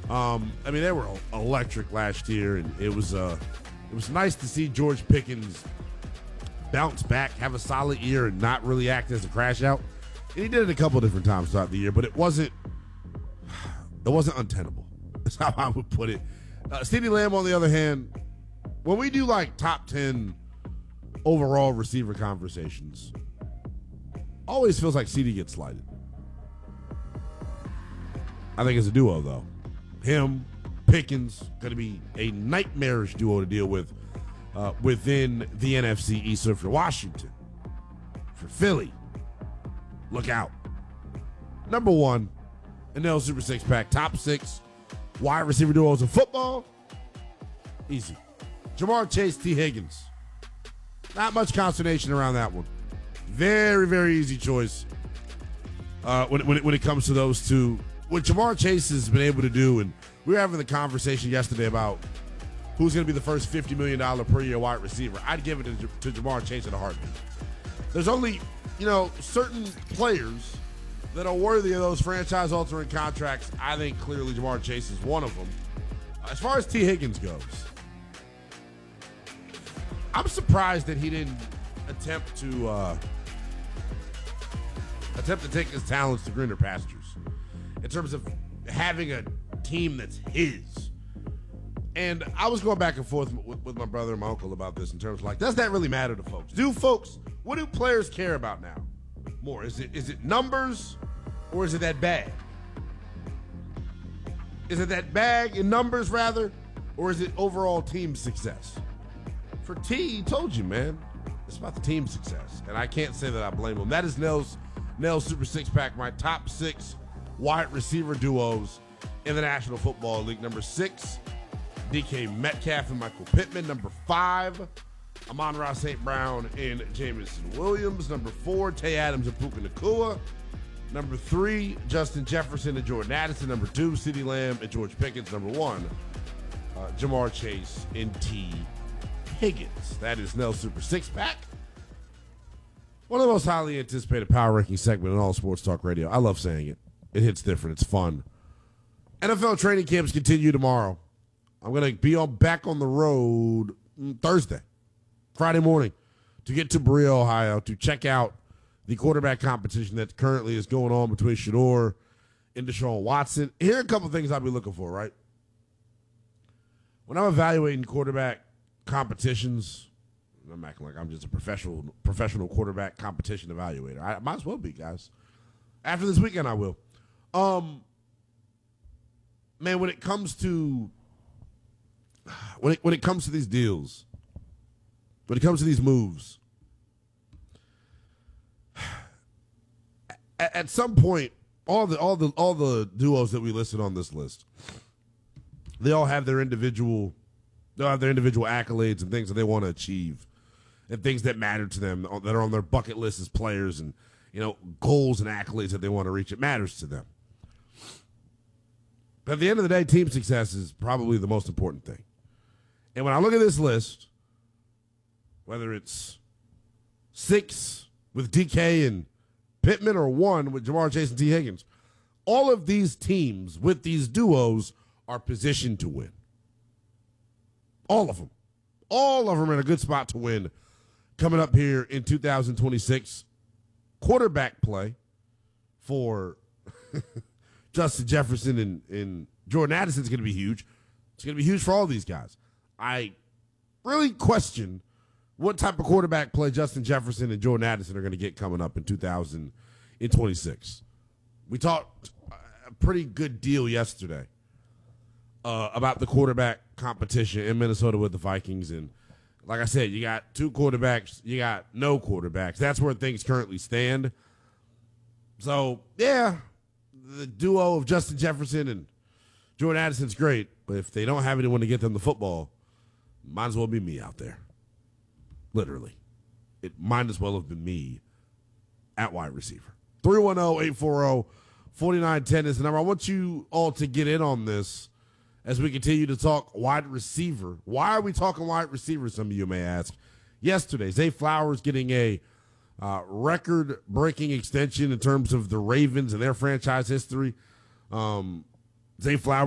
I mean, they were electric last year, and it was nice to see George Pickens bounce back, have a solid year, and not really act as a crash out. And he did it a couple different times throughout the year, but it wasn't untenable. That's how I would put it. CeeDee Lamb, on the other hand, when we do like top 10 overall receiver conversations, always feels like CeeDee gets slighted. I think it's a duo, though. Him, Pickens, going to be a nightmarish duo to deal with within the NFC East. So for Washington, for Philly, look out. Number one, NL Super Six Pack, top 6 wide receiver duos in football. Easy. Ja'Marr Chase, T. Higgins. Not much consternation around that one. Very, very easy choice when it comes to those two. What Ja'Marr Chase has been able to do, and we were having the conversation yesterday about who's going to be the first $50 million per year wide receiver. I'd give it to Ja'Marr Chase in a heartbeat. There's only, certain players that are worthy of those franchise-altering contracts. I think clearly Ja'Marr Chase is one of them. As far as T. Higgins goes, I'm surprised that he didn't attempt to take his talents to greener pastures in terms of having a team that's his. And I was going back and forth with my brother and my uncle about this in terms of like, does that really matter to folks? What do players care about now more? Is it numbers, or is it that bag? Is it that bag in numbers rather, or is it overall team success? For T, he told you, man, it's about the team success. And I can't say that I blame him. That is Nell's Super Six Pack, my top 6 wide receiver duos in the National Football League. Number 6, DK Metcalf and Michael Pittman. Number 5, Amon-Ra St. Brown and Jameson Williams. Number 4, Tay Adams and Puka Nacua. Number 3, Justin Jefferson and Jordan Addison. Number 2, CeeDee Lamb and George Pickens. Number 1, Ja'Marr Chase and T. Higgins. That is Nell's Super Six Pack. One of the most highly anticipated power ranking segment in all sports talk radio. I love saying it. It hits different. It's fun. NFL training camps continue tomorrow. I'm going to be back on the road Thursday, Friday morning, to get to Berea, Ohio, to check out the quarterback competition that currently is going on between Shedeur and Deshaun Watson. Here are a couple of things I'll be looking for, right? When I'm evaluating quarterback competitions, I'm acting like I'm just a professional quarterback competition evaluator. I might as well be, guys. After this weekend, I will. Man, when it comes to these deals, when it comes to these moves, at some point, all the duos that we listed on this list, they all have their individual accolades and things that they want to achieve, and things that matter to them that are on their bucket list as players, and goals and accolades that they want to reach. It matters to them. But at the end of the day, team success is probably the most important thing. And when I look at this list, whether it's 6 with DK and Pittman or 1 with Ja'Marr Chase and T. Higgins, all of these teams with these duos are positioned to win. All of them. All of them are in a good spot to win coming up here in 2026. Quarterback play for Justin Jefferson and Jordan Addison is going to be huge. It's going to be huge for all these guys. I really question what type of quarterback play Justin Jefferson and Jordan Addison are going to get coming up in 2026. We talked a pretty good deal yesterday about the quarterback competition in Minnesota with the Vikings. And like I said, you got 2 quarterbacks, you got no quarterbacks. That's where things currently stand. So, yeah, the duo of Justin Jefferson and Jordan Addison's great, but if they don't have anyone to get them the football, might as well be me out there. Literally. It might as well have been me at wide receiver. 310-840-4910 is the number. I want you all to get in on this as we continue to talk wide receiver. Why are we talking wide receiver, some of you may ask? Yesterday, Zay Flowers getting a record-breaking extension in terms of the Ravens and their franchise history. Zay Flowers